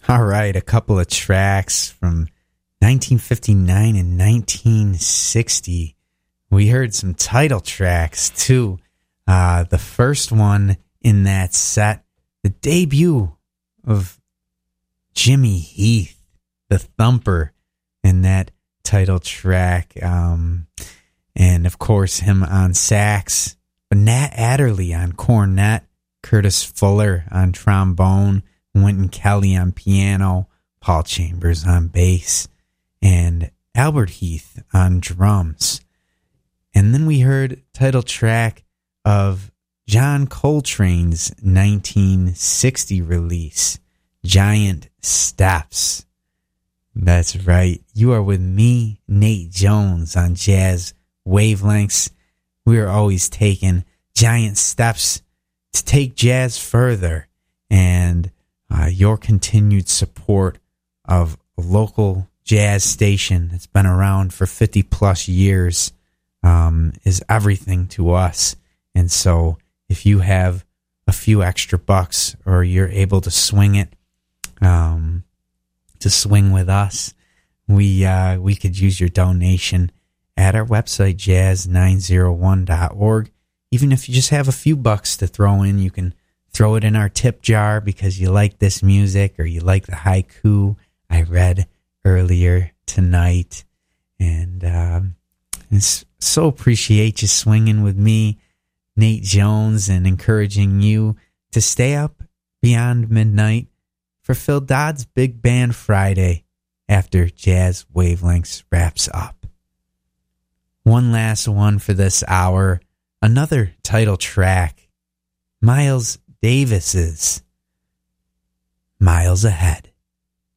All right, a couple of tracks from 1959 and 1960. We heard some title tracks, too. The first one in that set, the debut of Jimmy Heath, the Thumper, in that title track. And, of course, him on sax. Nat Adderley on cornet, Curtis Fuller on trombone, Wynton Kelly on piano, Paul Chambers on bass, and Albert Heath on drums. And then we heard title track of John Coltrane's 1960 release, Giant Steps. That's right. You are with me, Nate Jones, on Jazz Wavelengths. We are always taking giant steps to take jazz further. And your continued support of a local jazz station that's been around for 50 plus years is everything to us. And so if you have a few extra bucks or you're able to swing it, to swing with us, we could use your donation at our website, jazz901.org. Even if you just have a few bucks to throw in, you can throw it in our tip jar because you like this music or you like the haiku I read earlier tonight. And so appreciate you swinging with me, Nate Jones, and encouraging you to stay up beyond midnight for Phil Dodd's Big Band Friday after Jazz Wavelengths wraps up. One last one for this hour, another title track, Miles Davis's Miles Ahead.